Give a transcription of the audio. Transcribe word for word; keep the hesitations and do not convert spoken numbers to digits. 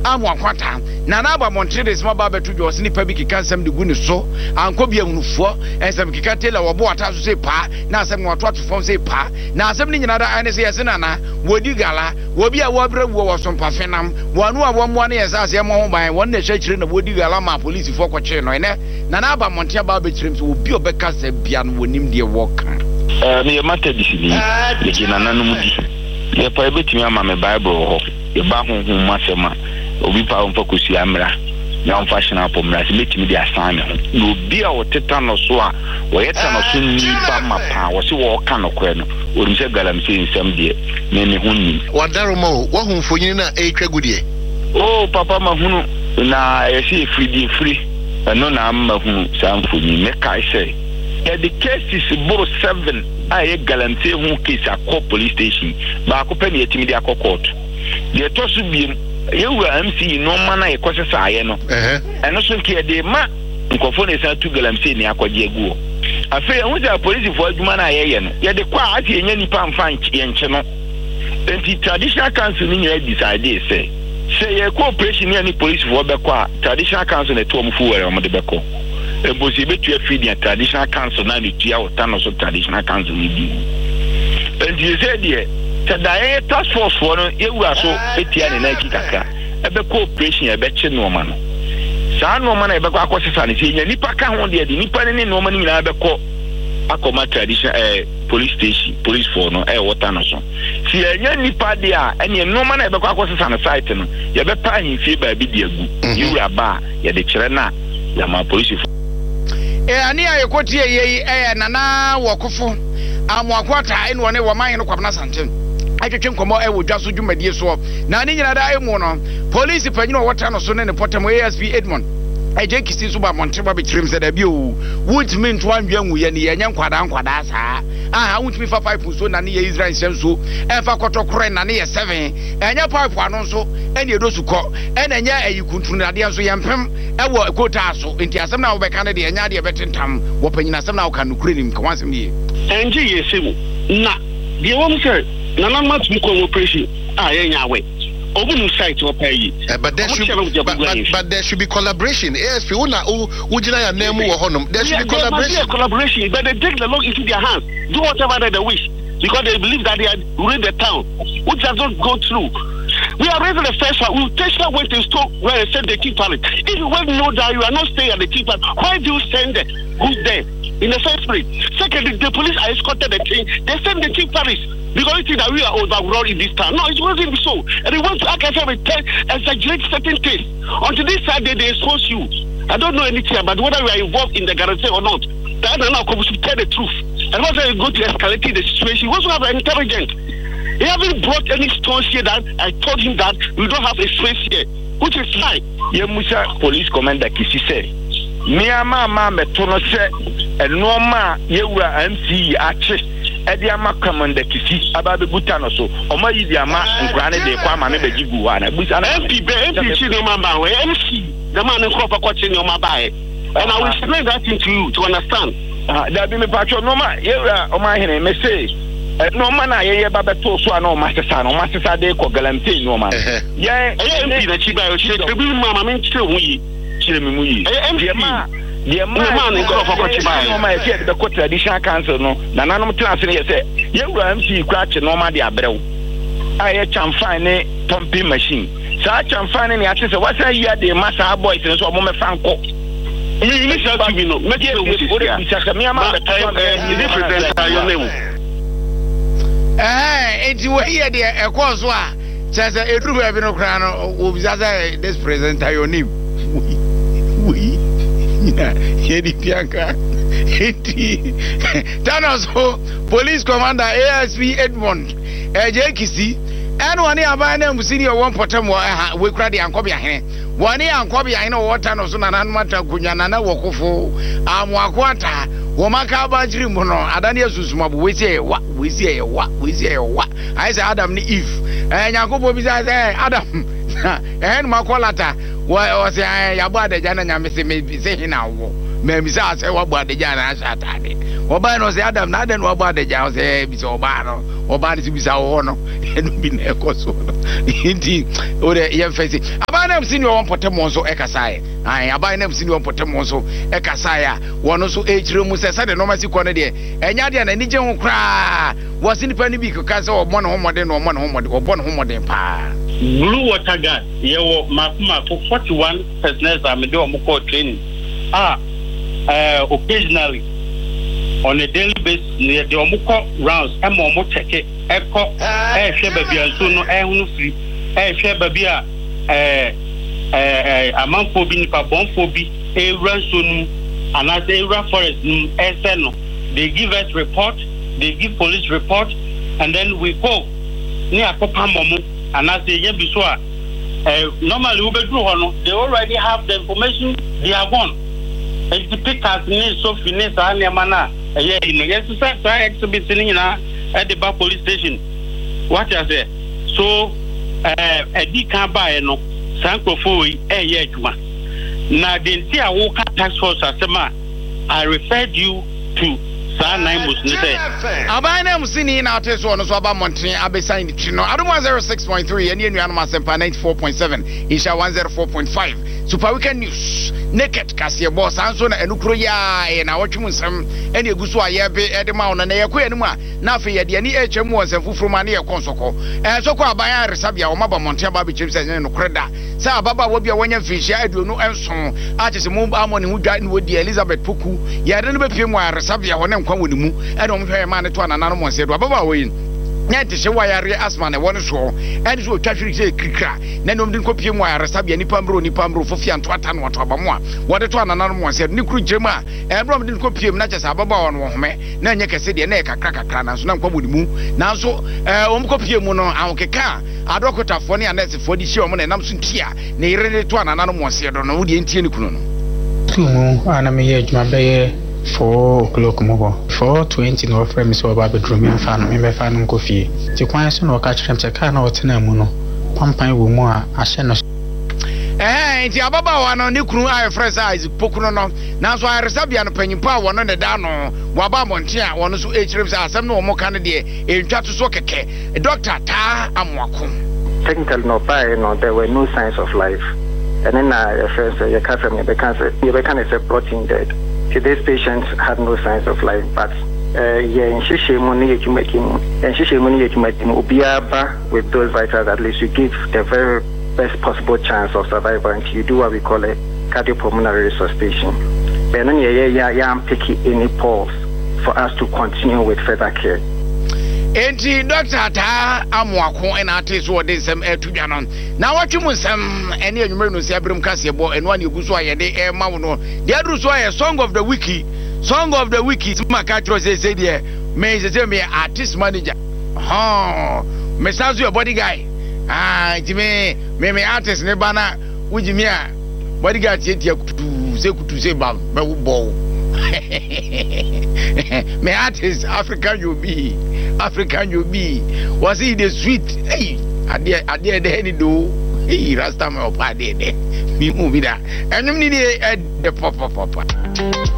amu akwata na na aba Montreal small baba to jo nipa bi kika nsam de gu ne so anko bi ahunufo ensam kika tela wo bo ata so se pa na asem wo to atofo se pa na asem ni nyina da ane se yese na na wodi gala wo bi a wo bra wo wo so mpafenam wo anu a wo mo na yese ase mo ho ban won na hwachire na wodi gala ma police fo ko kire no ene na na aba Montreal baba kirim so obi obeka se bia no wonim de wo kan eh me mata disini de gina nanum di ye pa ebetimi ama me bible ho ye ba ho ho masema obi pa on focus ya mra na on fashion up mra se betimi di asane ho no bi a woteta no so a wo yeta no so ni ba mapa wo se wo ka no kwe no orim se galam se nsam de me me ho ni wadaromo wo hu mfonyin na e twa gudie oh papa ma hunu na ye se free di free no na ma hunu sa mfonyin me kai se the case is boro seven I guarantee who case a call police station ba ko pe na yetimi dia court the to so biem you were M C no man na yekwose saaye no eh eno so nke de ma nkofo na sa tu galamse ni akwaje aguo afi hu ja police for aduma na yeye no ye de kwa ati enya nipa mfa nche nche no enti traditional council ni nya decide say say ye cooperation ni police for be kwa traditional council na to omfu were omde be ko ebosi betu afi dia traditional council na ni tia otano so traditional council ni bi and you said there today task force for no ewura so etia ne na kikaka ebe cooperation ebe che no ma no sa no ma na ebe kwa akosesa ne tia nipa ka ho de nipa ne no ma ni na ebe ko akoma traditional eh police station police for no eh otano so si enya nipa de a ene no ma na ebe kwa akosesa ne site no ye be pa hin fie ba bi de agu ewura ba ye de kire na ya ma police eh ani ayekotie ye eh nana wokofo amwakwata ene wone wo man no kwabna santen atwetwe nkomo e wo dwaso dwumadie so na ani nyina da emu no police panyino wota no so ne ne potem A S P Edmond eje kisi so ba Montreal ba bekirim se da bi o wutimi nto anwia nwuye ne yenya nkwada nkwada saa aha wutimi fa five so na ne ye Israel nsem so e fa kotokore na ne ye seven enya pipe anu so ene edosu ko ene enya ayikuntunu ade nso yempem e wo kota so enti asem na wo beka ne de enya de betentam wo panyina asem na wo kan nukure nim ka wansem ye enje yesemu na de wo mse na na matumi ko operation ah yenya we obunu site wo pay but there should but, but, but there should be collaboration. A S P una ujina ya name wo honum there should be collaboration collaboration but they take the law into their hands do whatever they wish because they believe that they are ruling the town which does not go through. We are raising the first one. We Tesla went to store where they said the king palace. If you well know that you are not staying at the king palace, why do you send them? Who's there? In the first place. Secondly, the police are escorted the king. They send the king palace. Because you think that we are overrun in this town. No, it wasn't so. And they want to act as if they exaggerate certain things. Until this Saturday, they expose you. I don't know anything about whether we are involved in the guarantee or not. That are now coming to tell the truth. And once they go to escalating the situation, we also have an intelligent. He haven't brought any stones here that I told him that we don't have a space here, which is fine. Ye Musa police commander Kisi say, me ama ma metono se enoma ye wura M C ache edi ama commander Kisi aba be butano so oma yi di ama nkra ne de kwa ma me beji gu wa na busa na M P be M P chi no ma ba we M C the man no crop kwache no ma ba e and I will explain that thing to you to understand. Ah da bi me pacho no ma ye wura oma hene me say no man na ye ba beto so ana o masesa no masesa de ko galamte no man ye M P na chi ba o chi de bi mama me chire hu yi chire me mu yi M P ma the man in go for chi ba no ma ye de ko traditional council no na nanom class ne ye say ye wura M C kwa che no ma de abrew aye chamfan ne pumping machine sa chamfan ne ate say what say you dey massa boys so o mo me fanko you need to be no make it o de bisa me ama be present your name. Eh, enti we here de e course so a chese eduru ba bi no kra no obizaza this presenter your name. We yeah, here di pianka. Enti Tanoso police commander A S P Edmond Eje Kisi enu ani aban na musini o won potem we kra de ankobia hene. Wani ankobia hene o Tanoso na nanu mata kunya na na wokofo amwakwata womaka abajiri mu no adane asusuma bo wesi e wa wesi e wa wesi e wa I say Adam ni Eve eh nyakobo bi say Adam eh no makolata wo say ya bo adeja na nyame se me se hina wo me mi say say wa bo adeja na asatade oba no say Adam na ade no bo adeja say bi say oba no oba ni bi say wo no enu bi na ekoso ndi o de ye fesi abana msi ni won potem so ekasae ai abana msi ni won potem so ekasae a wono so ejire mu se se de no masi ko no de enya de na ni je ho kra wasi ni pa ni bi ka se obo no homode no omo no homode obo no homode pa Blue Water Guard ye wo makuma for forty-one personnel am de omo ko training ah uh, occasionally on a daily basis near the omuko rounds e mo mo check e ko e hwe babia nso no e hunu free e hwe babia eh eh amanfo bi nipa bonfo bi e ranso nu anase e ra forest nu e se no they give us report, they give police report, and then we go ni akopa momo anase ye bi so a eh normally we be do ho they already have the information they are gone. It's the pickers ni so finish and mana yeah, you know, yes, sir, exhibiting at the back police station. What I say? So, uh, a D can buy no Sanko Fui, a year. Now, the entire Walker Task Force, I referred you to San Nimus. I buy them singing out as one of our Montreal Abbey signed Chino. I don't want zero six point three and you animal sempa ninety-four point seven, Isha one zero four point five. Super Weekend News. Naked Cassia boss answer and Ukroya and our Chumusam and Yaguswa Yabe Edemount and Yaquenuma. Nafi Yadi H M was and Fufrumania Consoko. And so called by Sabia or Maba Montana Chips and Creda. Sa Baba will be a one year fish. I do no answer. Artist move Amon who died with the Elizabeth Puku. Yadin be Pima Sabia when I'm come with mu. I don't pay man to an anonymous said Baba win. Nti se wayare asma na wonu so eni so twahwiri se krikra na nom din kopie mu ayare sabia ni pambro ni pambro fofia nto ata no to abamu a wode to anana no mo se ni kru jemu a ebrom din kopie mu na chese ababa won wo home na nye kese de na e kakra kakra na so na nkwa bodi mu na so eh om kopie mu no ahokeka adokotafo ne anesefo di hye om na nam so ntia na ire to anana no mo se do no wo de ntie ni kunu no tumu ana me ye djuma be four o'clock mo four twenty no frame so ba bedroom me fa no me be fa no kofi ti kwan so no ka kyerem che ka na otena mu no pampan wo mu a ahye no eh nti ababa wa no ne kunu aye fresh eyes pokuno no na so aye resabia no panyimpa wo no ne da no wa ba monte a wo no so echirem sa asem no mo ka ne de entwa to so keke doctor ta amwako technically no by no there were no signs of life and then uh first you can't from the cancer you can say protein dead. Today's patients had no signs of life, but yeah, in Shishimuni, you make him, and Shishimuni, you make him Ubiaba with those vitals. At least you give the very best possible chance of survival until you do what we call a cardiopulmonary resuscitation. But then, yeah, yeah, yeah, I'm taking any pause for us to continue with further care. Enti doctor ta amwako en artist wo de sem etudwa no na watwum sem ene enwumre no se abrim kase bo eno an eguso ayede e ma wo no de adru so aye song of the wiki song of the wiki maka tro say say there me say me artist manager ha me sazu your body guy ah ti me me me artist ne bana wujimi a body guy tie tie kutu se kutu se ba be wo bo me artist African you be African you be was he the sweet hey ade ade de any do hey rasta me opa de de mi mu bi da enum ni de the pop pop pop